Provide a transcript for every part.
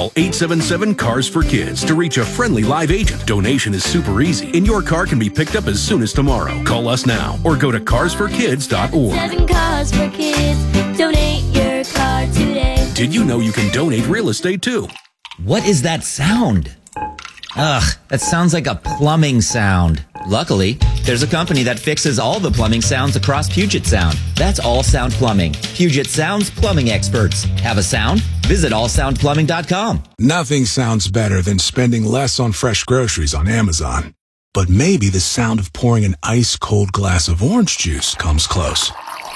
Call 877-CARS-FOR-KIDS to reach a friendly live agent. Donation is super easy, and your car can be picked up as soon as tomorrow. Call us now or go to carsforkids.org. 7 Cars for Kids. Donate your car today. Did you know you can donate real estate too? What is that sound? Ugh, that sounds like a plumbing sound. Luckily, there's a company that fixes all the plumbing sounds across Puget Sound. That's All Sound Plumbing. Puget Sound's plumbing experts. Have a sound? Visit allsoundplumbing.com. Nothing sounds better than spending less on fresh groceries on Amazon. But maybe the sound of pouring an ice-cold glass of orange juice comes close.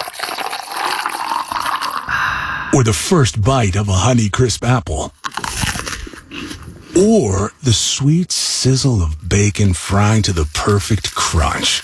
Or the first bite of a Honeycrisp apple. Or the sweet sizzle of bacon frying to the perfect crunch.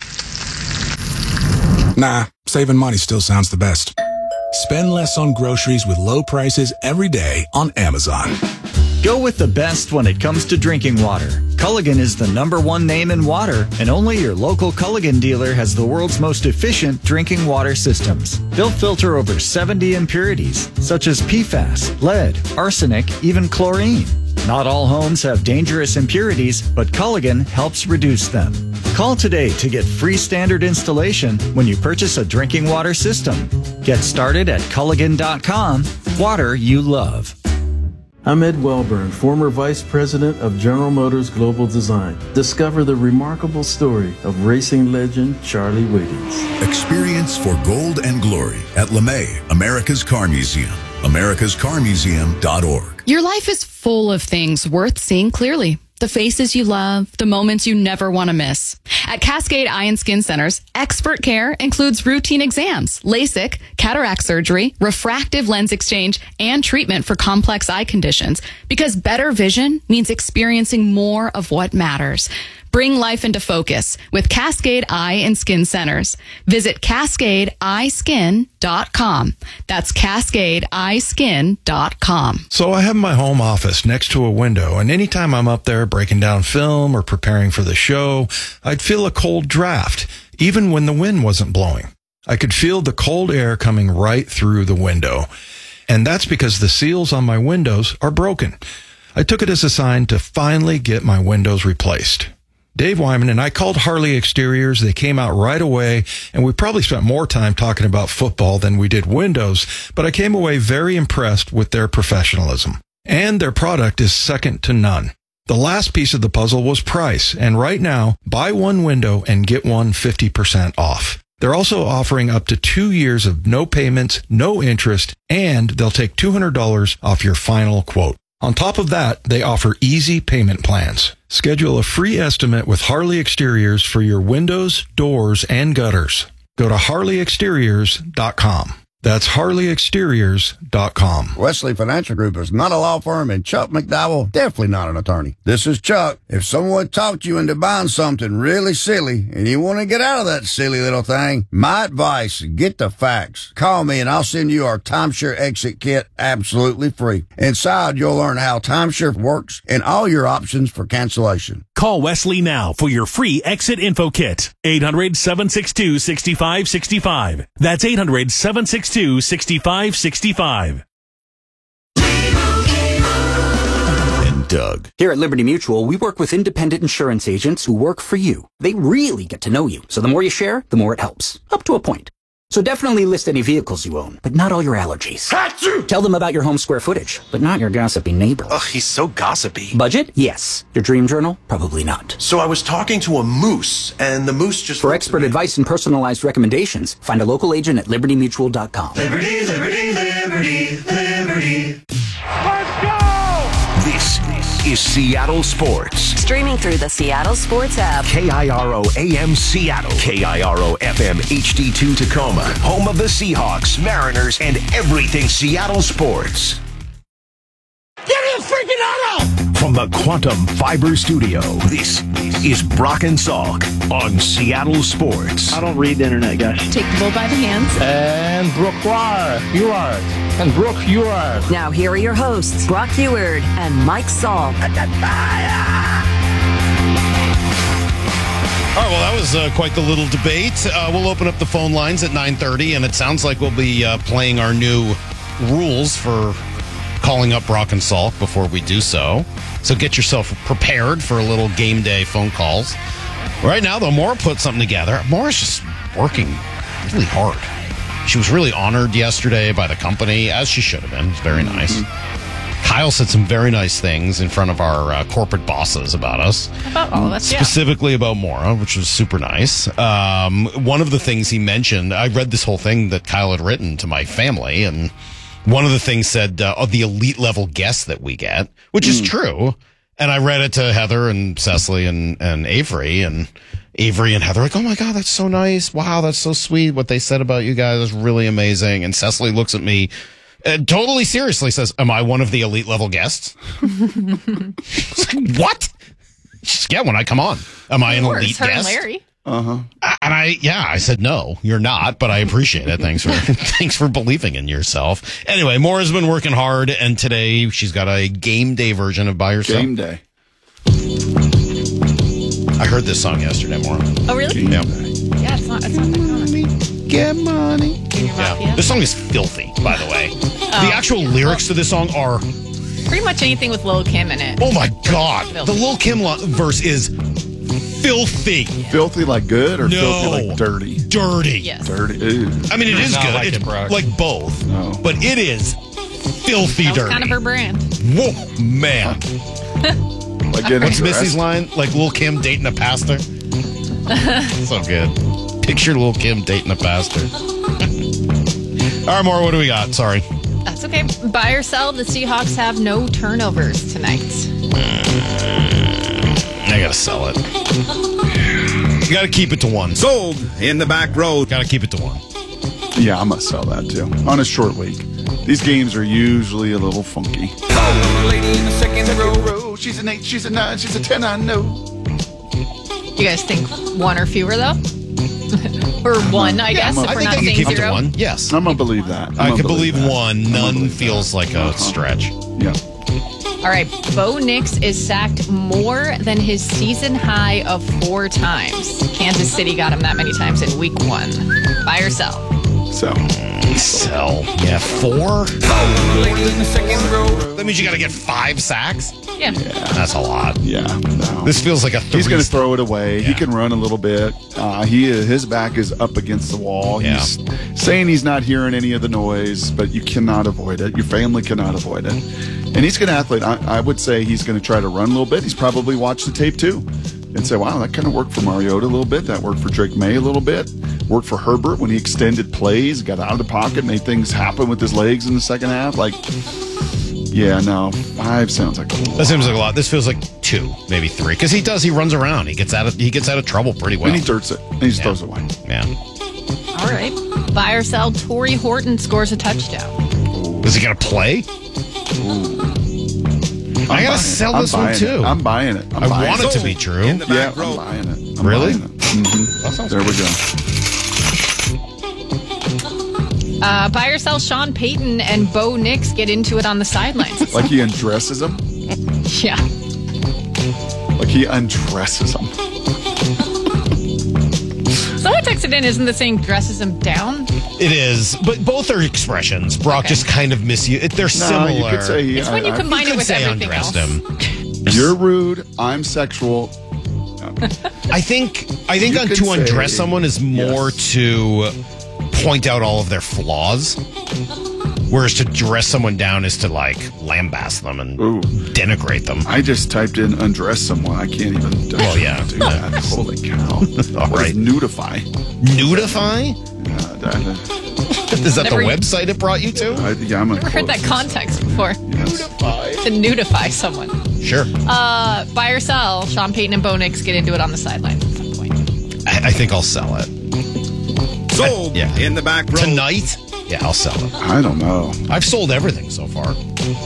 Nah, saving money still sounds the best. Spend less on groceries with low prices every day on Amazon. Go with the best when it comes to drinking water. Culligan is the #1 name in water, and only your local Culligan dealer has the world's most efficient drinking water systems. They'll filter over 70 impurities, such as PFAS, lead, arsenic, even chlorine. Not all homes have dangerous impurities, but Culligan helps reduce them. Call today to get free standard installation when you purchase a drinking water system. Get started at Culligan.com. Water you love. I'm Ed Welburn, former Vice President of General Motors Global Design. Discover the remarkable story of racing legend Charlie Wiggins. Experience for gold and glory at LeMay, America's Car Museum. americascarmuseum.org. Your life is full of things worth seeing clearly. The faces you love, the moments you never want to miss. At Cascade Eye and Skin Centers, expert care includes routine exams, LASIK, cataract surgery, refractive lens exchange, and treatment for complex eye conditions. Because better vision means experiencing more of what matters. Bring life into focus with Cascade Eye and Skin Centers. Visit CascadeEyeSkin.com. That's CascadeEyeSkin.com. So I have my home office next to a window, and anytime I'm up there breaking down film or preparing for the show, I'd feel a cold draft, even when the wind wasn't blowing. I could feel the cold air coming right through the window. And that's because the seals on my windows are broken. I took it as a sign to finally get my windows replaced. Dave Wyman and I called Harley Exteriors. They came out right away, and we probably spent more time talking about football than we did windows, but I came away very impressed with their professionalism. And their product is second to none. The last piece of the puzzle was price, and right now, buy one window and get one 50% off. They're also offering up to 2 years of no payments, no interest, and they'll take $200 off your final quote. On top of that, they offer easy payment plans. Schedule a free estimate with Harley Exteriors for your windows, doors, and gutters. Go to HarleyExteriors.com. That's HarleyExteriors.com. Wesley Financial Group is not a law firm, and Chuck McDowell, definitely not an attorney. This is Chuck. If someone talked you into buying something really silly and you want to get out of that silly little thing, my advice, get the facts. Call me and I'll send you our timeshare exit kit absolutely free. Inside, you'll learn how timeshare works and all your options for cancellation. Call Wesley now for your free exit info kit. 800-762-6565. That's 800-762-6565. And Doug. Here at Liberty Mutual, we work with independent insurance agents who work for you. They really get to know you. So the more you share, the more it helps. Up to a point. So definitely list any vehicles you own, but not all your allergies. Achoo! Tell them about your home square footage, but not your gossipy neighbor. Ugh, he's so gossipy. Budget? Yes. Your dream journal? Probably not. So I was talking to a moose, and the moose just... For expert advice and personalized recommendations, find a local agent at libertymutual.com. Liberty, liberty, liberty, liberty. Let's go! This is Seattle Sports. Streaming through the Seattle Sports app. KIRO AM Seattle. KIRO FM HD2 Tacoma. Home of the Seahawks, Mariners, and everything Seattle sports. Get his freaking auto! From the Quantum Fiber Studio, this is Brock and Salk on Seattle Sports. I don't read the internet, guys. Take the bull by the hands. And Brooke, you are. And Brooke, you are. Now here are your hosts, Brock Heward and Mike Salk. All right, well, that was quite the little debate. We'll open up the phone lines at 9:30, and it sounds like we'll be playing our new rules for calling up Brock and Salk before we do so. So get yourself prepared for a little game day phone calls. Right now, though, Maura put something together. Maura's just working really hard. She was really honored yesterday by the company, as she should have been. It's very nice. Kyle said some very nice things in front of our corporate bosses about us. About all of us, Specifically about Maura, which was super nice. One of the things he mentioned, I read this whole thing that Kyle had written to my family, and one of the things said of the elite level guests that we get, which is true. And I read it to Heather and Cecily and Avery, and Avery and Heather are like, oh my God, that's so nice. Wow, that's so sweet. What they said about you guys is really amazing. And Cecily looks at me totally seriously, says, am I one of the elite level guests? It's like, what? Just get when I come on. Am I an elite her guest? And Larry. And I said, no, you're not, but I appreciate it. Thanks for believing in yourself. Anyway, Maura's been working hard, and today she's got a game day version of By Herself. Game day. I heard this song yesterday, Maura. Oh, really? Yeah. Yeah, it's not that common. Get money. Yeah. This song is filthy, by the way. The actual lyrics to this song are pretty much anything with Lil' Kim in it. Oh my God. The Lil' Kim verse is filthy. Yeah. Filthy like good or filthy like dirty? Dirty. Yes. Dirty. Ooh. I mean, it is good. It's like both. No. But it is filthy dirty. That's kind of her brand. Whoa, man. What's Missy's line? Like Lil' Kim dating a pastor? So good. Picture Lil' Kim dating a pastor. All right, Maura, what do we got? Sorry. That's okay. Buy or sell, the Seahawks have no turnovers tonight. I gotta sell it. You gotta keep it to one. Sold in the back row. Gotta keep it to one. Yeah, I'm gonna sell that too. On a short week. These games are usually a little funky. Oh, lady in the second row. She's an 8, she's a 9, she's a 10, I know. You guys think one or fewer, though? Or one, I guess, if we're not saying keep zero. It to one. Yes. I'm going to believe that. I can believe one. None feels like a stretch. Yeah. All right. Bo Nix is sacked more than his season high of 4 times. Kansas City got him that many times in week 1. Buy or sell? Sell. Yeah, 4? Oh, lady in the second row. That means you got to get 5 sacks? Yeah. That's a lot. Yeah. No. This feels like a 3. He's going to throw it away. Yeah. He can run a little bit. His back is up against the wall. Yeah. He's saying he's not hearing any of the noise, but you cannot avoid it. Your family cannot avoid it. And he's an athlete. I would say he's going to try to run a little bit. He's probably watched the tape too and say, wow, that kind of worked for Mariota a little bit. That worked for Drake May a little bit. Worked for Herbert when he extended plays, got out of the pocket, made things happen with his legs in the second half. Like, yeah, no, 5 sounds like a lot. That seems like a lot. This feels like 2, maybe 3, because he runs around. He gets out of trouble pretty well. And he dirts it. And he just throws it away. Yeah. All right. Buy or sell, Torrey Horton scores a touchdown. Is he gonna play? I gotta sell this one too. I'm buying it. I want it to be true. Yeah, I'm buying it. Really? Mm-hmm. There we go. Buy or sell, Sean Payton and Bo Nix get into it on the sidelines. Like he undresses him? Yeah. Like he undresses him. Someone texted in, isn't this saying dresses him down? It is, but both are expressions. Brock just kind of they're similar. You could say it's when you combine it with everything else. You're rude. I'm sexual. I think to undress someone is more to point out all of their flaws, whereas to dress someone down is to like lambast them and denigrate them. I just typed in undress someone. I can't even do that. Holy cow. All right. Nudify. Nudify? Is that the website it brought you to? I'm never heard that context before. Yes. To nudify someone. Sure. Buy or sell, Sean Payton and Bo Nix get into it on the sidelines at some point. I think I'll sell it. Sold in the back row. Tonight? Yeah, I'll sell it. I don't know. I've sold everything so far.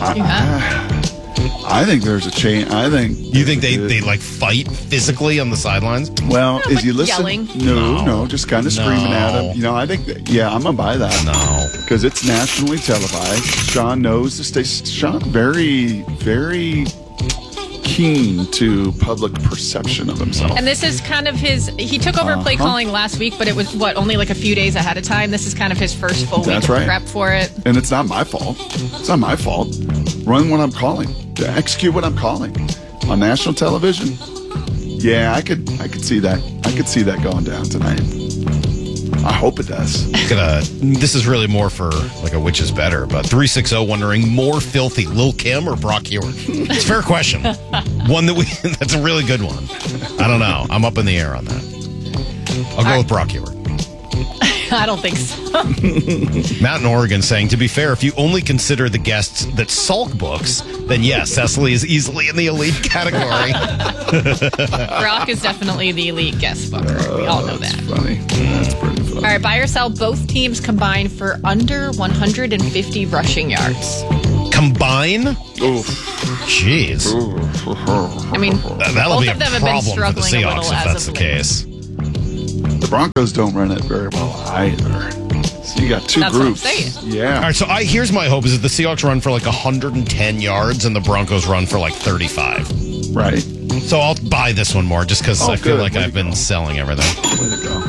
I think there's a chain. You think they like fight physically on the sidelines? Well, Not is like you listen? yelling. No, just kind of screaming at him. I think I'm gonna buy that. No, because it's nationally televised. Sean knows the station. Sean very, very keen to public perception of himself. And this is kind of he took over play calling last week, but it was only like a few days ahead of time. This is kind of his first full week of prep for it. And it's not my fault. It's not my fault. run what I'm calling, to execute what I'm calling on national television. Yeah, I could see that. I could see that going down tonight. I hope it does. This is really more for like a which is better, but 360 wondering more filthy, Lil' Kim or Brock Huard? It's a fair question. That's a really good one. I don't know. I'm up in the air on that. I'll go with Brock Huard. I don't think so. Matt in Oregon saying, to be fair, if you only consider the guests that sulk books, then yes, Cecily is easily in the elite category. Brock is definitely the elite guest booker. We all know that. Funny. That's pretty funny. All right, buy or sell. Both teams combined for under 150 rushing yards. Combine? Oof. Jeez. I mean, That'll both be of them a have been problem for the struggling a Seahawks little if as that's of the late. case. The Broncos don't run it very well either. So you got two That's what I'm groups. saying. Yeah. All right, so here's my hope is that the Seahawks run for like 110 yards and the Broncos run for like 35. Right. So I'll buy this one more just because I feel good. like Way I've to been go. selling everything. Way to go.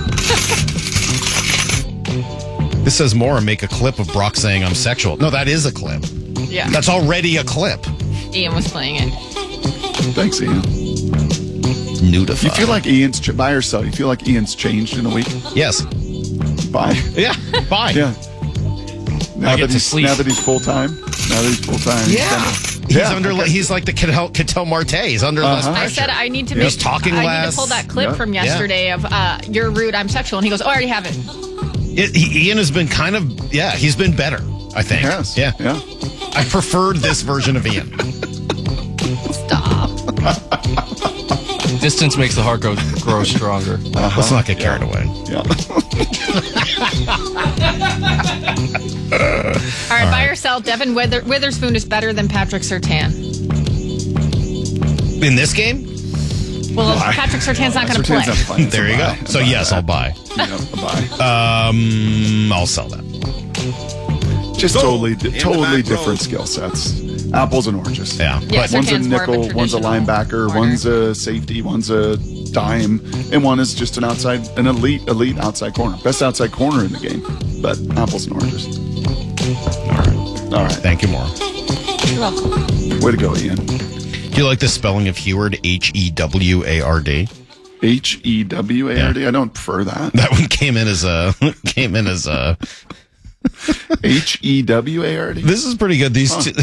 This says more and make a clip of Brock saying I'm sexual. No, that is a clip. Yeah. That's already a clip. Ian was playing it. Thanks, Ian. Nudify. You feel like Ian's buy or sell? You feel like Ian's changed in a week? Yes. Buy. Yeah. Buy. Yeah. Now I get that to he's sleep. Now that he's full time. Yeah. He's like the Cattell Marte. He's under less pressure. I said I need to He's talking I less. need to pull that clip from yesterday of you're rude, I'm sexual, and he goes, "Oh, I already have it." Ian has been kind of he's been better, I think. Yes. Yeah. Yeah. I preferred this version of Ian. Stop. Distance makes the heart grow stronger. Let's not get carried away. Yeah. All right, buy or sell. Devin Witherspoon is better than Patrick Surtain. In this game? Well, Patrick Surtain's not going to play. There you go. So yes, I'll buy. Yeah, buy. I'll sell that. Just totally different skill sets. Apples and oranges. Yeah. Yeah, One's a Surtain's more of a nickel, one's a traditional linebacker, corner. one's a safety, one's a dime, and one is just an elite outside corner. Best outside corner in the game. But apples and oranges. All right. Thank you, Maura. You're welcome. Way to go, Ian. Do you like the spelling of Heward? Heward. Heward. I don't prefer that. That one came in as a Heward. This is pretty good. These two,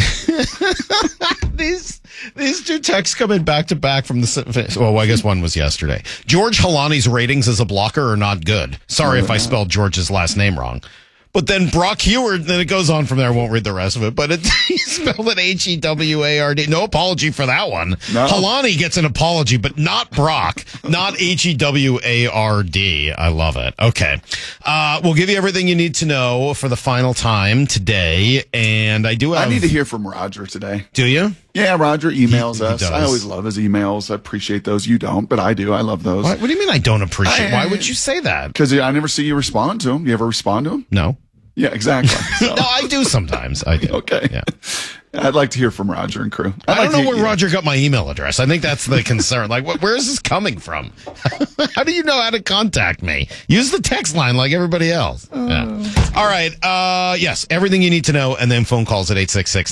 these two texts come in back to back from the. Well, I guess one was yesterday. George Halani's ratings as a blocker are not good. Sorry if I spelled George's last name wrong. But then Brock Huard, then it goes on from there. I won't read the rest of it, but he spelled it Heward. No apology for that one. No. Halani gets an apology, but not Brock, not Heward. I love it. Okay. We'll give you everything you need to know for the final time today. And I need to hear from Roger today. Do you? Yeah, Roger emails He us. does. I always love his emails. I appreciate those. You don't, but I do. I love those. What do you mean I don't appreciate? Why would you say that? Because I never see you respond to him. You ever respond to him? No. Yeah, exactly. So. No, I do sometimes. I do. Okay. Yeah. I'd like to hear from Roger and crew. I don't know where Roger got my email address. I think that's the concern. Like, where is this coming from? How do you know how to contact me? Use the text line like everybody else. Yeah. All right. Yes, everything you need to know, and then phone calls at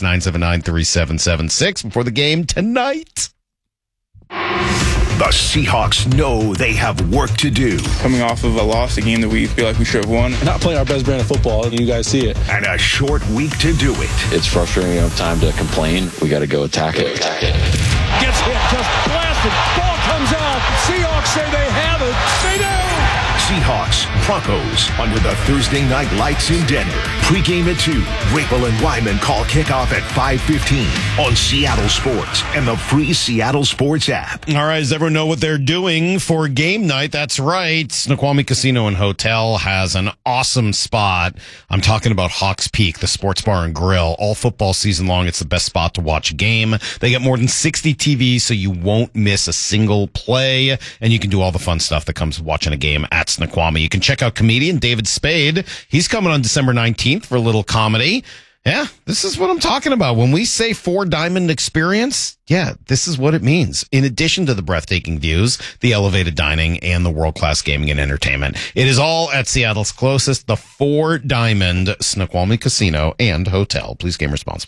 866-979-3776 before the game tonight. The Seahawks know they have work to do. Coming off of a loss, a game that we feel like we should have won. Not playing our best brand of football, and you guys see it. And a short week to do it. It's frustrating. We don't have time to complain. We got to go attack it. Gets hit, just blasted. Ball comes out. Seahawks say they have it. They do. Seahawks, Broncos, under the Thursday night lights in Denver. Pre-game at 2. Rapel and Wyman call kickoff at 5:15 on Seattle Sports and the free Seattle Sports app. All right, does everyone know what they're doing for game night? That's right. Snoqualmie Casino and Hotel has an awesome spot. I'm talking about Hawks Peak, the sports bar and grill. All football season long, it's the best spot to watch a game. They get more than 60 TVs, so you won't miss a single play, and you can do all the fun stuff that comes with watching a game at Snoqualmie. You can check out comedian David Spade. He's coming on December 19th for a little comedy. Yeah, this is what I'm talking about. When we say 4 Diamond experience, yeah, this is what it means. In addition to the breathtaking views, the elevated dining, and the world-class gaming and entertainment. It is all at Seattle's closest, the 4 Diamond Snoqualmie Casino and Hotel. Please game responsibly.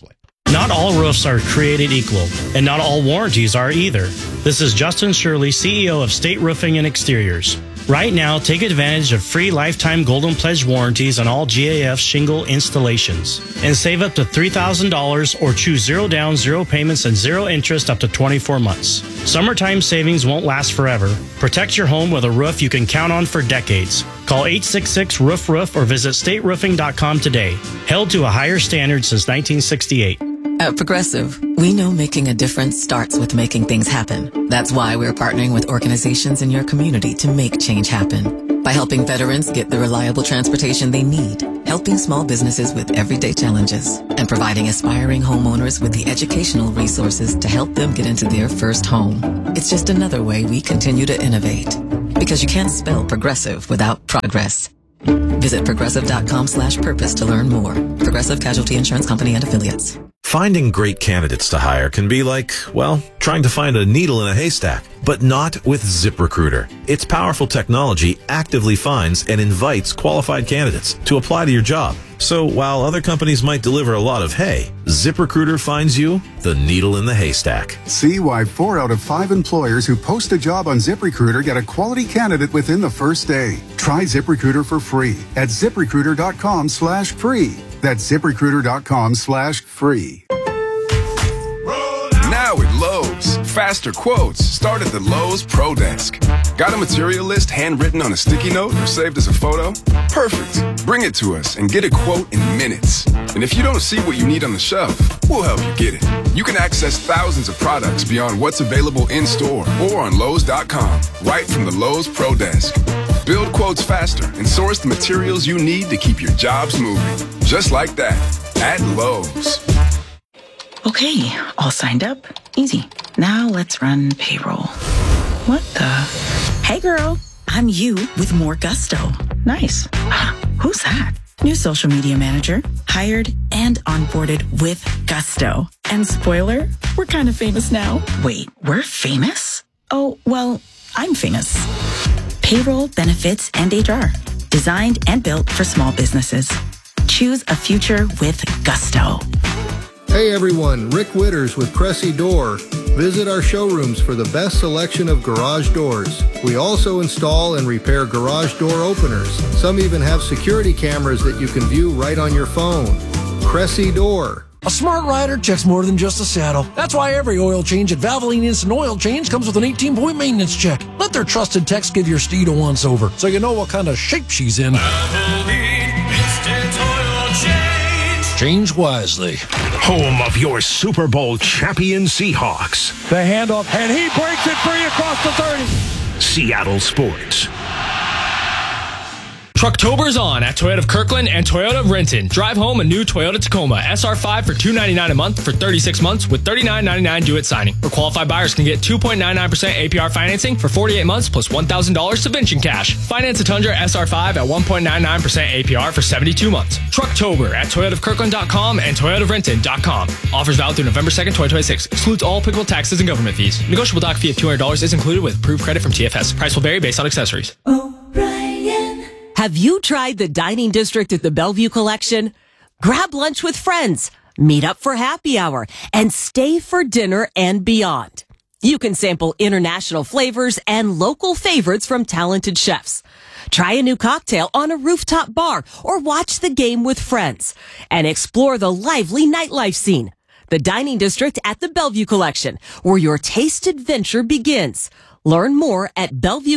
Not all roofs are created equal, and not all warranties are either. This is Justin Shirley, CEO of State Roofing and Exteriors. Right now, take advantage of free lifetime Golden Pledge warranties on all GAF shingle installations and save up to $3,000 or choose 0 down, 0 payments, and 0 interest up to 24 months. Summertime savings won't last forever. Protect your home with a roof you can count on for decades. Call 866-ROOF-ROOF or visit stateroofing.com today. Held to a higher standard since 1968. At Progressive, we know making a difference starts with making things happen. That's why we're partnering with organizations in your community to make change happen. By helping veterans get the reliable transportation they need, helping small businesses with everyday challenges, and providing aspiring homeowners with the educational resources to help them get into their first home. It's just another way we continue to innovate. Because you can't spell progressive without progress. Visit progressive.com/purpose to learn more. Progressive Casualty Insurance Company and Affiliates. Finding great candidates to hire can be like, well, trying to find a needle in a haystack, but not with ZipRecruiter. Its powerful technology actively finds and invites qualified candidates to apply to your job. So while other companies might deliver a lot of hay, ZipRecruiter finds you the needle in the haystack. See why 4 out of 5 employers who post a job on ZipRecruiter get a quality candidate within the first day. Try ZipRecruiter for free at ZipRecruiter.com/free. That's ZipRecruiter.com/free. Now at Lowe's, faster quotes start at the Lowe's Pro Desk. Got a material list handwritten on a sticky note or saved as a photo? Perfect. Bring it to us and get a quote in minutes. And if you don't see what you need on the shelf, we'll help you get it. You can access thousands of products beyond what's available in store or on Lowe's.com, right from the Lowe's Pro Desk. Build quotes faster and source the materials you need to keep your jobs moving. Just like that, at Lowe's. Okay, all signed up. Easy. Now let's run payroll. What the? Hey girl, I'm you with more gusto. Nice. Who's that? New social media manager. Hired and onboarded with gusto. And spoiler, we're kind of famous now. Wait, we're famous? Oh, well, I'm famous. Payroll, benefits, and HR. Designed and built for small businesses. Choose a future with gusto. Hey everyone, Rick Witters with Cressy Door. Visit our showrooms for the best selection of garage doors. We also install and repair garage door openers. Some even have security cameras that you can view right on your phone. Cressy Door. A smart rider checks more than just a saddle. That's why every oil change at Valvoline Instant Oil Change comes with an 18-point maintenance check. Let their trusted techs give your steed a once-over so you know what kind of shape she's in. Valvoline Instant Oil Change. Change wisely. Home of your Super Bowl champion Seahawks. The handoff, and he breaks it free across the 30. Seattle Sports. Trucktober's on at Toyota of Kirkland and Toyota of Renton. Drive home a new Toyota Tacoma SR5 for $299 a month for 36 months with $39.99 due at signing. Or qualified buyers can get 2.99% APR financing for 48 months plus $1,000 subvention cash. Finance a Tundra SR5 at 1.99% APR for 72 months. Trucktober at ToyotaofKirkland.com and ToyotaofRenton.com. Offers valid through November 2nd, 2026. Excludes all applicable taxes and government fees. Negotiable doc fee of $200 is included with approved credit from TFS. Price will vary based on accessories. Have you tried the Dining District at the Bellevue Collection? Grab lunch with friends, meet up for happy hour, and stay for dinner and beyond. You can sample international flavors and local favorites from talented chefs. Try a new cocktail on a rooftop bar or watch the game with friends and explore the lively nightlife scene. The Dining District at the Bellevue Collection, where your taste adventure begins. Learn more at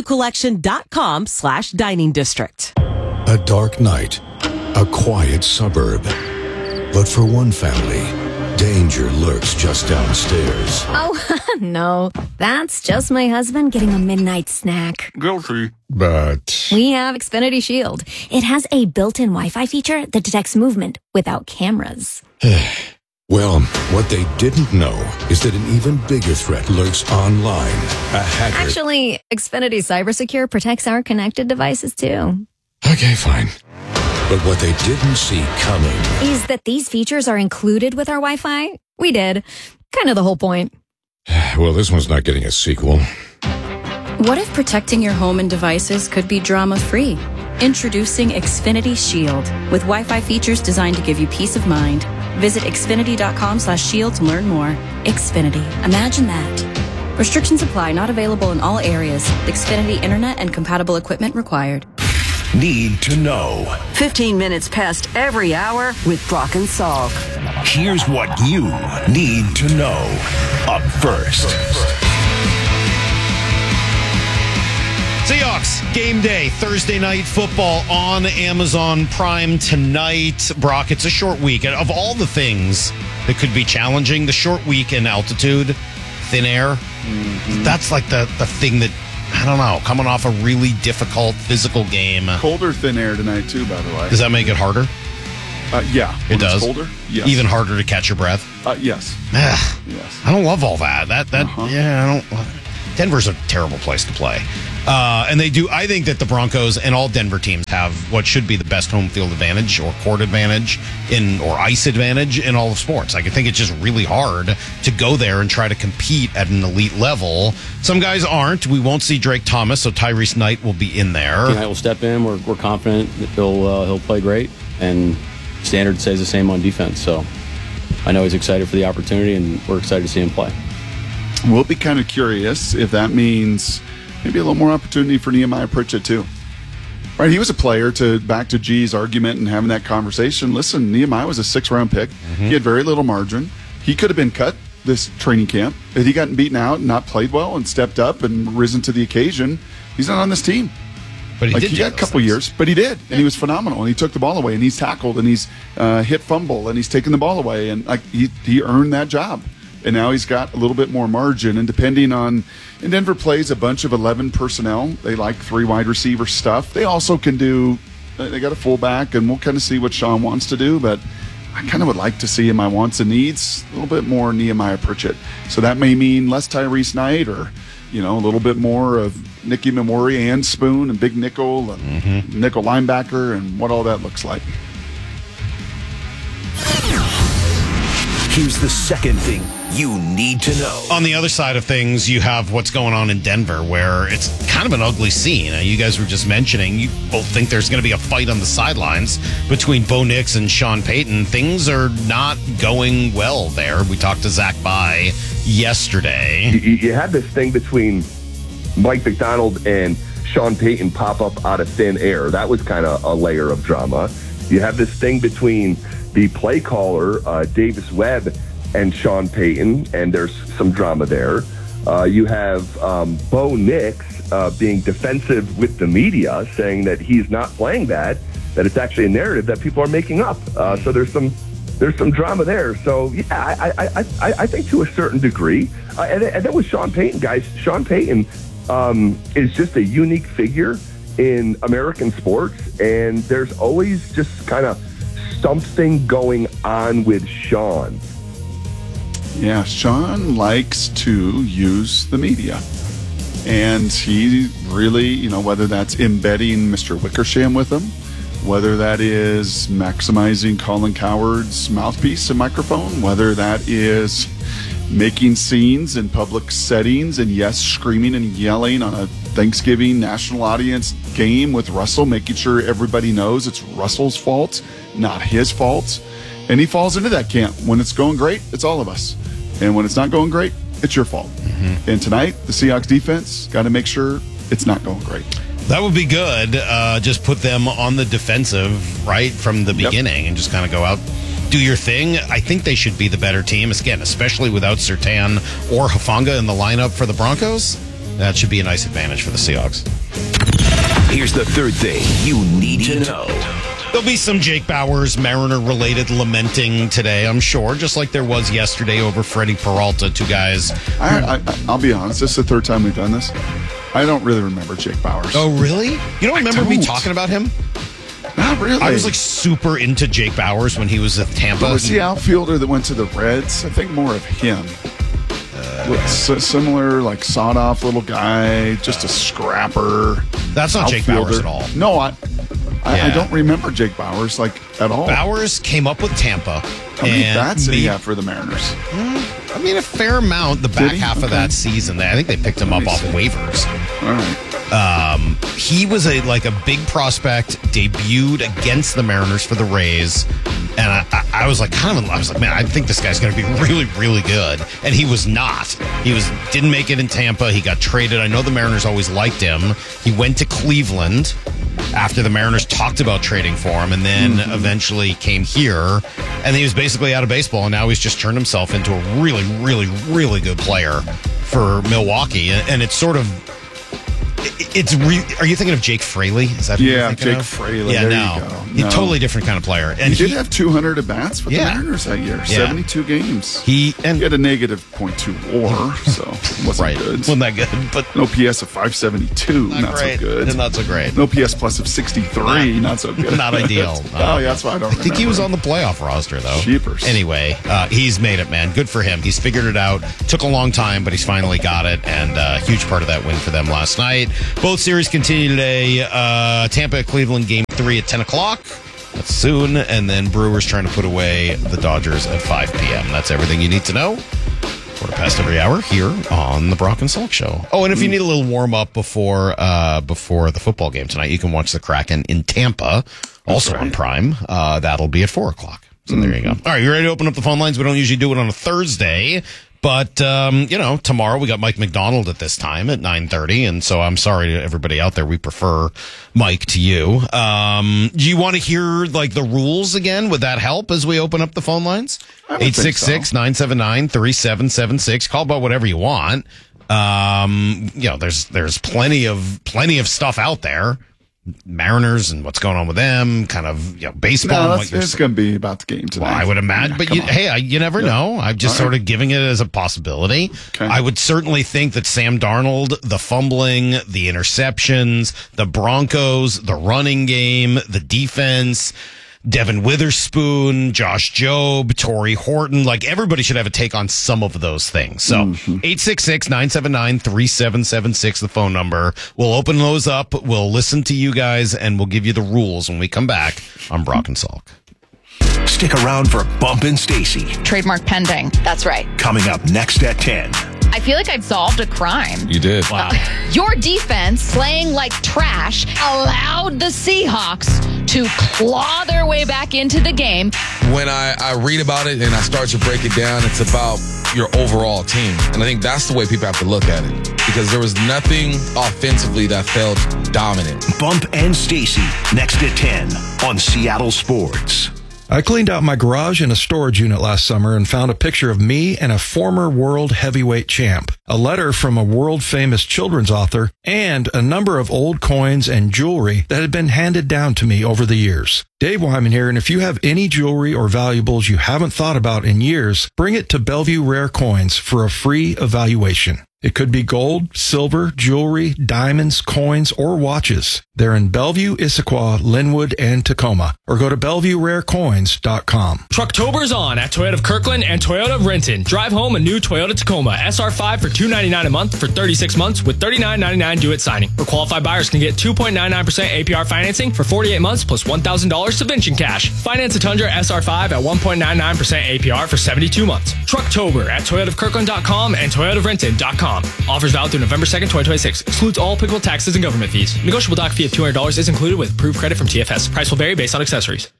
BellevueCollection.com/dining district. A dark night, a quiet suburb. But for one family, danger lurks just downstairs. Oh, no. That's just my husband getting a midnight snack. Guilty. But We have Xfinity Shield. It has a built-in Wi-Fi feature that detects movement without cameras. well, what they didn't know is that an even bigger threat lurks online. A hacker. Actually, Xfinity CyberSecure protects our connected devices, too. Okay, fine. But what they didn't see coming is that these features are included with our Wi-Fi. We did. Kind of the whole point. Well, this one's not getting a sequel. What if protecting your home and devices could be drama-free? Introducing Xfinity Shield, with Wi-Fi features designed to give you peace of mind. Visit Xfinity.com/shield to learn more. Xfinity. Imagine that. Restrictions apply. Not available in all areas. Xfinity Internet and compatible equipment required. Need to know. 15 minutes past every hour with Brock and Salk. Here's what you need to know. Up first. Seahawks game day, Thursday night football on Amazon Prime tonight. Brock, it's a short week. And of all the things that could be challenging, the short week in altitude, thin air, that's like the thing that, I don't know, coming off a really difficult physical game. Colder thin air tonight, too, by the way. Does that make it harder? Yeah. It does? It's colder? Yes. Even harder to catch your breath? Yes. Yes. I don't love all that. Yeah, I don't. Denver's a terrible place to play. And I think that the Broncos and all Denver teams have what should be the best home field advantage or court advantage or ice advantage in all of sports. I think it's just really hard to go there and try to compete at an elite level. Some guys aren't. We won't see Drake Thomas, so Tyrese Knight will be in there. Knight will step in. We're confident that he'll play great, and Standard says the same on defense. So I know he's excited for the opportunity, and we're excited to see him play. We'll be kind of curious if that means maybe a little more opportunity for Nehemiah Pritchett, too. Right, he was a player, back to G's argument and having that conversation. Listen, Nehemiah was a 6th-round pick. He had very little margin. He could have been cut this training camp. Had he gotten beaten out and not played well and stepped up and risen to the occasion, he's not on this team. But he got a couple years, but he did, and he was phenomenal. And he took the ball away, and he's tackled, and he's hit fumble, and he's taken the ball away, and he earned that job. And now he's got a little bit more margin. And depending on, and Denver plays a bunch of 11 personnel. They like 3 wide receiver stuff. They also can they got a fullback, and we'll kind of see what Sean wants to do. But I kind of would like to see in my wants and needs a little bit more Nehemiah Pritchett. So that may mean less Tyrese Knight, or a little bit more of Nicky Memori and Spoon and big nickel and nickel linebacker and what all that looks like. Here's the second thing you need to know. On the other side of things, you have what's going on in Denver, where it's kind of an ugly scene. You guys were just mentioning, you both think there's going to be a fight on the sidelines between Bo Nix and Sean Payton. Things are not going well there. We talked to Zach Bye yesterday. You had this thing between Mike McDonald and Sean Payton pop up out of thin air. That was kind of a layer of drama. You have this thing between the play caller, Davis Webb, and Sean Payton, and there's some drama there. You have Bo Nix being defensive with the media, saying that he's not playing that it's actually a narrative that people are making up. So there's some drama there. So yeah, I think to a certain degree. And then with Sean Payton, guys, Sean Payton is just a unique figure in American sports, and there's always just kind of something going on with Sean. Yeah, Sean likes to use the media. And he really, whether that's embedding Mr. Wickersham with him, whether that is maximizing Colin Cowherd's mouthpiece and microphone, whether that is making scenes in public settings and, yes, screaming and yelling on a Thanksgiving national audience game with Russell, making sure everybody knows it's Russell's fault, not his fault. And he falls into that camp. When it's going great, it's all of us. And when it's not going great, it's your fault. And tonight, the Seahawks defense got to make sure it's not going great. That would be good. Just put them on the defensive right from the beginning and just kind of go out, do your thing. I think they should be the better team, again, especially without Surtain or Hufanga in the lineup for the Broncos. That should be a nice advantage for the Seahawks. Here's the third thing you need to know. There'll be some Jake Bowers Mariner-related lamenting today, I'm sure, just like there was yesterday over Freddie Peralta, 2 guys. I'll be honest, this is the 3rd time we've done this. I don't really remember Jake Bowers. Oh, really? You don't remember me talking about him? Not really. I was super into Jake Bowers when he was at Tampa. But was he outfielder that went to the Reds? I think more of him. Similar, sawed-off little guy, just a scrapper. That's not Jake Bowers at all. No, I don't remember Jake Bowers at all. Bowers came up with Tampa. How many bats did he have for the Mariners? A fair amount the back half of that season. I think they picked him up off waivers. All right. He was a big prospect, debuted against the Mariners for the Rays, And I was like, man, I think this guy's going to be really, really good. And he was not. Didn't make it in Tampa. He got traded. I know the Mariners always liked him. He went to Cleveland after the Mariners talked about trading for him, and then eventually came here. And he was basically out of baseball, and now he's just turned himself into a really, really, really good player for Milwaukee. And it's sort of... Are you thinking of Jake Fraley? Is that who you're thinking Jake of? Fraley. Yeah, there you go. He's a totally different kind of player. And he did have 200 at-bats for the Mariners that year. 72 games. He had a negative .2 WAR, so wasn't good. Wasn't that good. But no PS of 572. Not so good. Not so great. No PS plus of 63. Not so good. Not ideal. That's why I don't remember. I think he was on the playoff roster, though. Cheapers. Anyway, he's made it, man. Good for him. He's figured it out. Took a long time, but he's finally got it, and a huge part of that win for them last night. Both series continue today. Tampa, Cleveland, game 3 at 10 o'clock. That's soon. And then Brewers trying to put away the Dodgers at 5 p.m. That's everything you need to know. Quarter past every hour here on the Brock and Salk Show. Oh, and if you need a little warm-up before the football game tonight, you can watch the Kraken in Tampa, also on Prime. That'll be at 4 o'clock. So there you go. All right, you ready to open up the phone lines? We don't usually do it on a Thursday. But, tomorrow we got Mike McDonald at this time at 9:30. And so I'm sorry to everybody out there. We prefer Mike to you. Do you want to hear the rules again? Would that help as we open up the phone lines? 866-979-3776. Call about whatever you want. There's plenty of stuff out there. Mariners and what's going on with them, kind of baseball. No, it's going to be about the game tonight. Well, I would imagine, but you never know. I'm just sort of giving it as a possibility. Okay. I would certainly think that Sam Darnold, the fumbling, the interceptions, the Broncos, the running game, the defense, Devin Witherspoon, Josh Jobe, Torrey Horton, everybody should have a take on some of those things. So 866-979-3776, the phone number. We'll open those up. We'll listen to you guys, and we'll give you the rules when we come back on Brock and Salk. Stick around for Bump and Stacy. Trademark pending. That's right. Coming up next at 10. I feel like I've solved a crime. You did. Wow. Your defense, playing like trash, allowed the Seahawks to claw their way back into the game. When I read about it and I start to break it down, it's about your overall team. And I think that's the way people have to look at it. Because there was nothing offensively that felt dominant. Bump and Stacy, next at 10 on Seattle Sports. I cleaned out my garage in a storage unit last summer and found a picture of me and a former world heavyweight champ, a letter from a world-famous children's author, and a number of old coins and jewelry that had been handed down to me over the years. Dave Wyman here, and if you have any jewelry or valuables you haven't thought about in years, bring it to Bellevue Rare Coins for a free evaluation. It could be gold, silver, jewelry, diamonds, coins, or watches. They're in Bellevue, Issaquah, Linwood, and Tacoma. Or go to BellevueRareCoins.com. Trucktober's on at Toyota of Kirkland and Toyota of Renton. Drive home a new Toyota Tacoma SR5 for $299 a month for 36 months with $39.99 due at signing. Or qualified buyers can get 2.99% APR financing for 48 months plus $1,000 subvention cash. Finance a Tundra SR5 at 1.99% APR for 72 months. Trucktober at ToyotaofKirkland.com and ToyotaofRenton.com. Offers valid through November 2nd, 2026. Excludes all applicable taxes and government fees. Negotiable doc fee of $200 is included with approved credit from TFS. Price will vary based on accessories.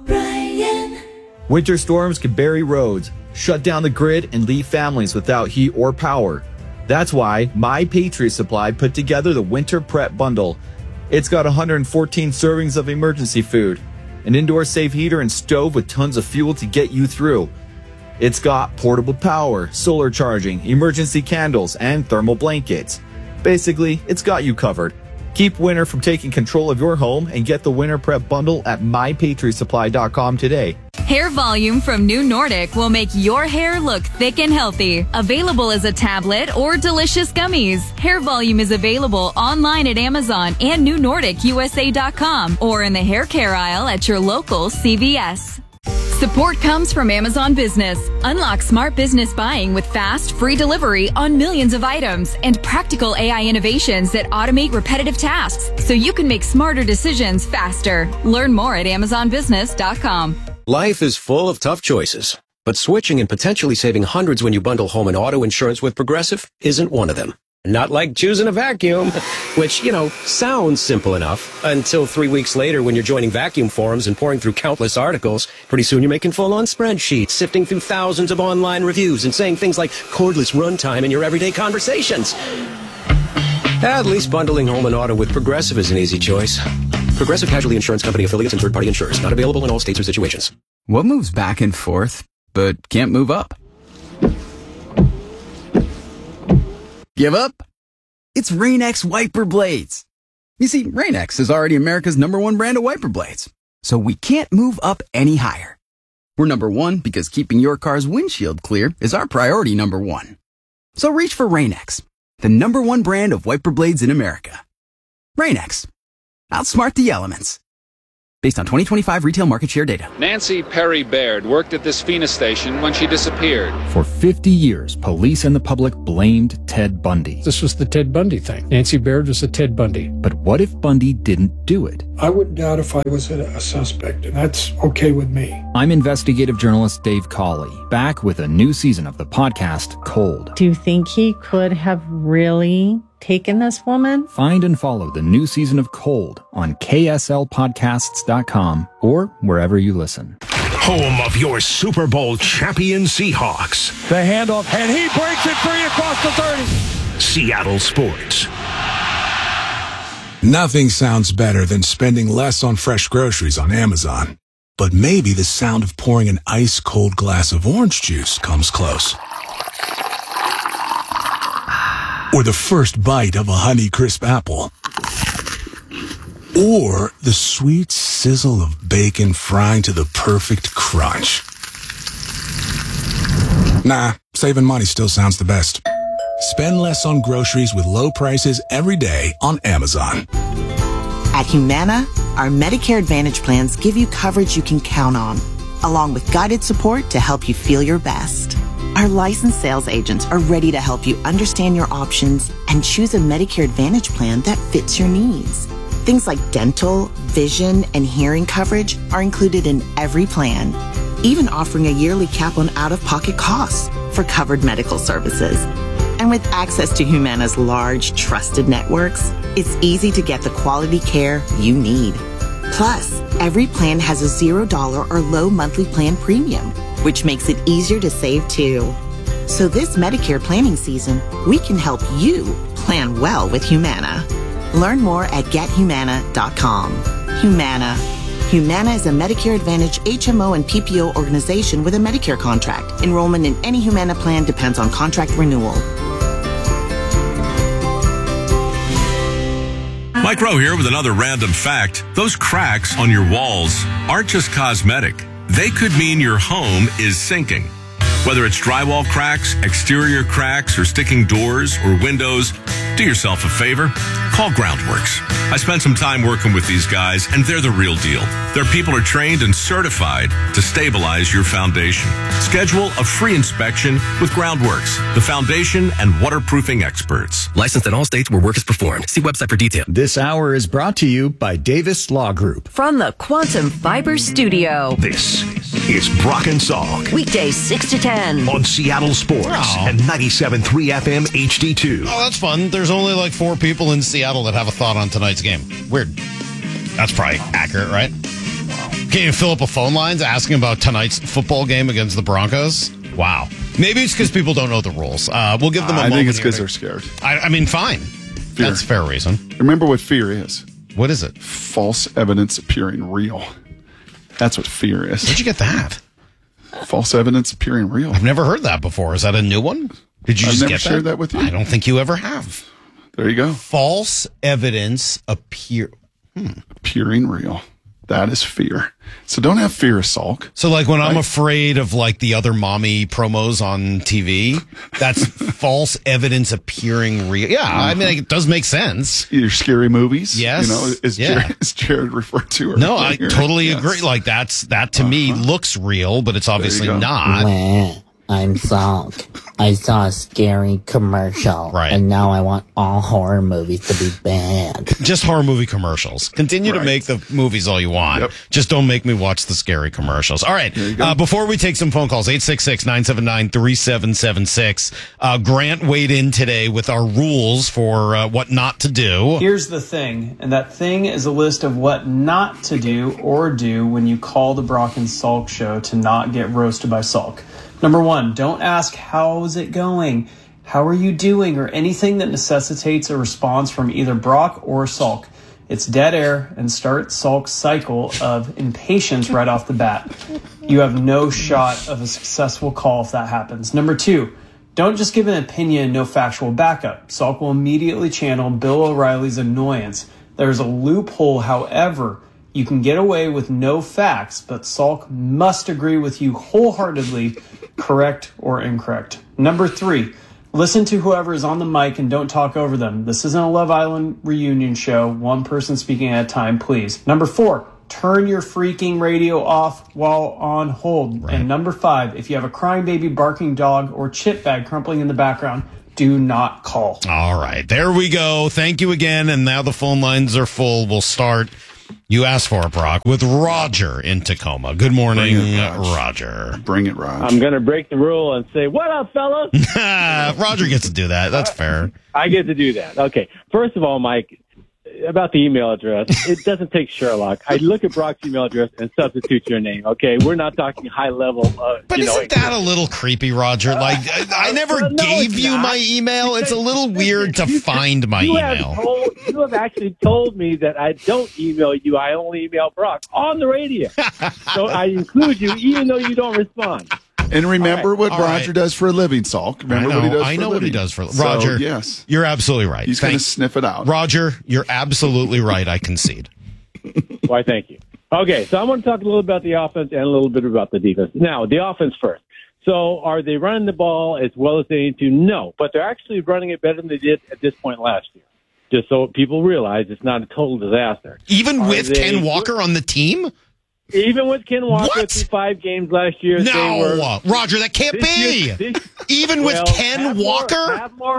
Winter storms can bury roads, shut down the grid, and leave families without heat or power. That's why My Patriot Supply put together the Winter Prep Bundle. It's got 114 servings of emergency food, an indoor safe heater and stove with tons of fuel to get you through. It's got portable power, solar charging, emergency candles, and thermal blankets. Basically, it's got you covered. Keep winter from taking control of your home and get the Winter Prep Bundle at MyPatriotSupply.com today. Hair Volume from New Nordic will make your hair look thick and healthy. Available as a tablet or delicious gummies. Hair Volume is available online at Amazon and NewNordicUSA.com or in the hair care aisle at your local CVS. Support comes from Amazon Business. Unlock smart business buying with fast, free delivery on millions of items and practical AI innovations that automate repetitive tasks so you can make smarter decisions faster. Learn more at AmazonBusiness.com. Life is full of tough choices, but switching and potentially saving hundreds when you bundle home and auto insurance with Progressive isn't one of them. Not like choosing a vacuum, which, sounds simple enough until 3 weeks later when you're joining vacuum forums and pouring through countless articles. Pretty soon you're making full-on spreadsheets, sifting through thousands of online reviews and saying things like cordless runtime in your everyday conversations. At least bundling home and auto with Progressive is an easy choice. Progressive Casualty Insurance Company affiliates and third-party insurers. Not available in all states or situations. What moves back and forth, but can't move up? Give up? It's Rain-X wiper blades. You see, Rain-X is already America's #1 brand of wiper blades, so we can't move up any higher. We're #1 because keeping your car's windshield clear is our priority #1. So reach for Rain-X, the #1 brand of wiper blades in America. Rain-X. Outsmart the elements. Based on 2025 retail market share data. Nancy Perry Baird worked at this Phoenix station when she disappeared. For 50 years, police and the public blamed Ted Bundy. This was the Ted Bundy thing. Nancy Baird was a Ted Bundy. But what if Bundy didn't do it? I wouldn't doubt if I was a suspect, and that's okay with me. I'm investigative journalist Dave Cawley, back with a new season of the podcast, Cold. Do you think he could have really taken this woman? Find and follow the new season of Cold on KSLpodcasts.com or wherever you listen. Home of your Super Bowl champion Seahawks. The handoff, and he breaks it free across the 30. Seattle Sports. Nothing sounds better than spending less on fresh groceries on Amazon. But maybe the sound of pouring an ice-cold glass of orange juice comes close. Or the first bite of a Honeycrisp apple. Or the sweet sizzle of bacon frying to the perfect crunch. Nah, saving money still sounds the best. Spend less on groceries with low prices every day on Amazon. At Humana, our Medicare Advantage plans give you coverage you can count on, along with guided support to help you feel your best. Our licensed sales agents are ready to help you understand your options and choose a Medicare Advantage plan that fits your needs. Things like dental, vision, and hearing coverage are included in every plan, even offering a yearly cap on out-of-pocket costs for covered medical services. And with access to Humana's large, trusted networks, it's easy to get the quality care you need. Plus, every plan has a $0 or low monthly plan premium, which makes it easier to save too. So this Medicare planning season, we can help you plan well with Humana. Learn more at gethumana.com. Humana. Humana is a Medicare Advantage HMO and PPO organization with a Medicare contract. Enrollment in any Humana plan depends on contract renewal. Mike Rowe here with another random fact. Those cracks on your walls aren't just cosmetic. They could mean your home is sinking. Whether it's drywall cracks, exterior cracks, or sticking doors or windows, do yourself a favor. Call Groundworks. I spent some time working with these guys, and they're the real deal. Their people are trained and certified to stabilize your foundation. Schedule a free inspection with Groundworks, the foundation and waterproofing experts. Licensed in all states where work is performed. See website for detail. This hour is brought to you by Davis Law Group. From the Quantum Fiber Studio. This is Brock and Salk. Weekdays 6 to 10. On Seattle Sports and 97.3 FM HD2. Oh, that's fun. There's only like 4 people in Seattle that have a thought on tonight's game. Weird. That's probably accurate, right? Can't even fill up a phone lines asking about tonight's football game against the Broncos. Wow. Maybe it's because people don't know the rules. We'll give them a moment. I think it's because they're scared. I mean, fine. Fear. That's a fair reason. Remember what fear is. What is it? False evidence appearing real. That's what fear is. Where'd you get that? False evidence appearing real. I've never heard that before. Is that a new one? Did you I've just never get shared that with you. I don't think you ever have. There you go. False evidence appearing real. That is fear. So don't have fear, Salk. So like when I'm afraid of like the other mommy promos on TV, that's false evidence appearing real. Yeah, I mean, it does make sense. Your scary movies. Yes. You know, is Jared referred to? No, I totally agree. Like that to me looks real, but it's obviously not. I'm Salk. I saw a scary commercial. Right. And now I want all horror movies to be banned. Just horror movie commercials. Continue to make the movies all you want. Yep. Just don't make me watch the scary commercials. All right. Before we take some phone calls, 866-979-3776. Grant weighed in today with our rules for what not to do. Here's the thing, and that thing is a list of what not to do or do when you call the Brock and Salk show to not get roasted by Salk. Number 1, don't ask how's it going, how are you doing, or anything that necessitates a response from either Brock or Salk. It's dead air and start Salk's cycle of impatience right off the bat. You have no shot of a successful call if that happens. Number 2, don't just give an opinion and no factual backup. Salk will immediately channel Bill O'Reilly's annoyance. There's a loophole, however. You can get away with no facts, but Salk must agree with you wholeheartedly, correct or incorrect. Number 3, listen to whoever is on the mic and don't talk over them. This isn't a Love Island reunion show. One person speaking at a time, please. Number 4, turn your freaking radio off while on hold. Right. And number 5, if you have a crying baby, barking dog, or chip bag crumpling in the background, do not call. All right, there we go. Thank you again. And now the phone lines are full. We'll start. You asked for it, Brock, with Roger in Tacoma. Good morning, Roger. Bring it, Roger. I'm going to break the rule and say, what up, fellas? Roger gets to do that. That's fair. I get to do that. Okay. First of all, Mike, about the email address, it doesn't take Sherlock. I look at Brock's email address and substitute your name, okay? We're not talking high level. But isn't that a little creepy, Roger? Like, I never gave you my email. It's a little weird to find my email. You have actually told me that I don't email you. I only email Brock on the radio. So I include you even though you don't respond. And remember what Roger does for a living, Salk. Remember what he does for a living. I know what he does for a living. Roger, yes. You're absolutely right. He's going to sniff it out. Roger, you're absolutely right. I concede. Why, thank you. Okay, so I'm going to talk a little about the offense and a little bit about the defense. Now, the offense first. So are they running the ball as well as they need to? No, but they're actually running it better than they did at this point last year. Just so people realize it's not a total disaster. Even with Ken Walker on the team? Even with Ken Walker through 5 games last year, no, Roger, that can't be. Even with Ken Walker,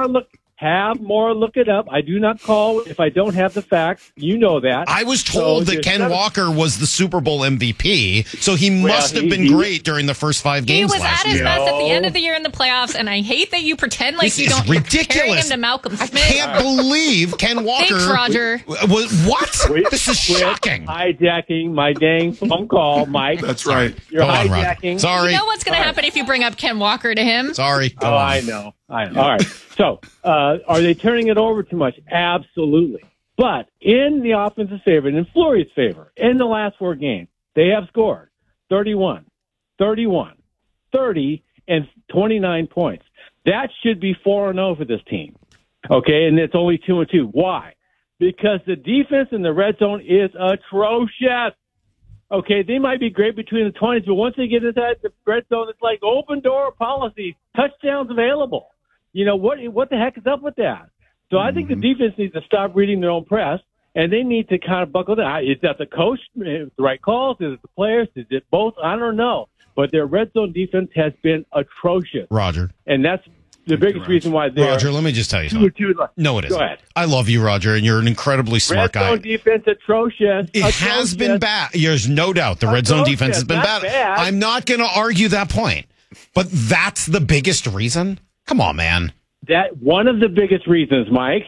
have more look it up. I do not call if I don't have the facts. You know that. I was told that Ken Walker was the Super Bowl MVP, so he must have been great during the first 5 games last year. He was at his best at the end of the year in the playoffs, and I hate that you pretend like this you don't compare him to Malcolm Smith. I can't believe Ken Walker. Thanks, Roger. What? This is shocking. Hijacking my dang phone call, Mike. That's right. You're Go on, hijacking. Roger. Sorry. You know what's going to happen if you bring up Ken Walker to him? Sorry. Go on. I know. All right. So, are they turning it over too much? Absolutely. But in the offense's favor, and in Fleury's favor, in the last 4 games, they have scored 31, 31, 30, and 29 points. That should be 4-0 for this team. Okay, and it's only 2-2. Why? Because the defense in the red zone is atrocious. Okay, they might be great between the 20s, but once they get inside the red zone, it's like open door policy, touchdowns available. You know, what the heck is up with that? So I think the defense needs to stop reading their own press, and they need to kind of buckle down. Is that the coach, the right calls? Is it the players? Is it both? I don't know. But their red zone defense has been atrocious. Roger. And that's the biggest reason why they're... Roger, let me just tell you something. No, it isn't. Go ahead. I love you, Roger, and you're an incredibly smart guy. Red zone defense atrocious. It has been bad. There's no doubt the red zone defense has been bad. I'm not going to argue that point. But that's the biggest reason? Come on, man. That one of the biggest reasons, Mike.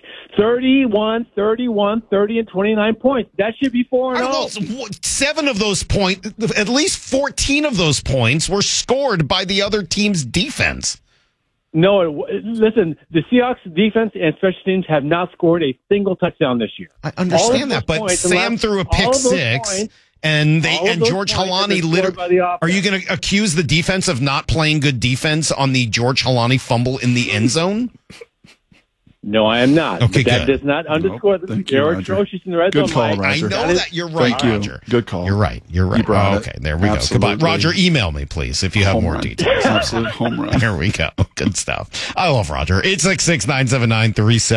31, 31, 30, and 29 points. That should be 4-0. 7 of those points, at least 14 of those points were scored by the other team's defense. No, listen, the Seahawks defense and special teams have not scored a single touchdown this year. I understand that, but Sam threw a pick 6. And George Halani literally. Are you going to accuse the defense of not playing good defense on the George Halani fumble in the end zone? No, I am not. Okay, but that does not underscore them. They're atrocious in the red zone. Good call, Roger. I know that you're right, Thank you. Roger. Good call. You're right. Okay, there we go. Goodbye. Roger, email me, please, if you have more details. Absolute home run. There we go. Good stuff. I love Roger.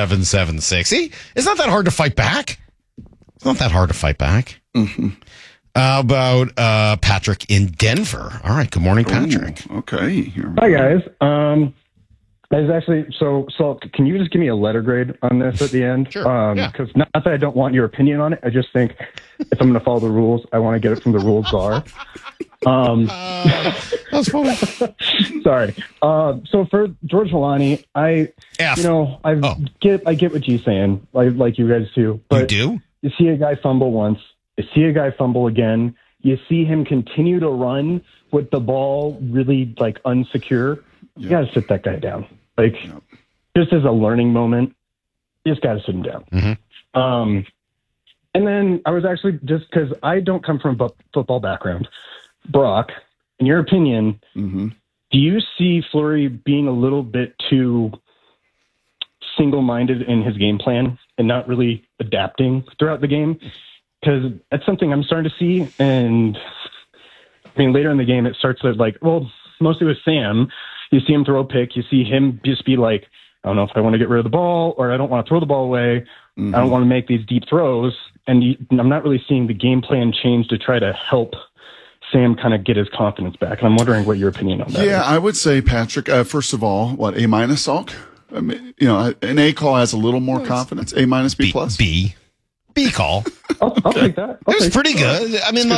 866-979-3776. See, it's not that hard to fight back. It's not that hard to fight back. Mm-hmm. How about Patrick in Denver? All right. Good morning, Patrick. Ooh, okay. Hi, guys. So can you just give me a letter grade on this at the end? Sure. Because not that I don't want your opinion on it. I just think if I'm going to follow the rules, I want to get it from the rules bar. That's funny. Sorry. So for George Milani, I get what you're saying, like you guys do. But you do? You see a guy fumble once. You see a guy fumble again. You see him continue to run with the ball really like unsecure. You got to sit that guy down. Just as a learning moment, you just got to sit him down. Mm-hmm. And then I was actually, just because I don't come from a football background, Brock, in your opinion, do you see Fleury being a little bit too single-minded in his game plan and not really adapting throughout the game? Because that's something I'm starting to see. And I mean, later in the game, it starts with mostly with Sam. You see him throw a pick. You see him just be like, I don't know if I want to get rid of the ball or I don't want to throw the ball away. I don't want to make these deep throws. And I'm not really seeing the game plan change to try to help Sam kind of get his confidence back. And I'm wondering what your opinion on that is. I would say, Patrick, first of all, A- Salk? I mean, an A call has a little more confidence. A- B plus? B call. I'll take that. It was pretty good. I mean,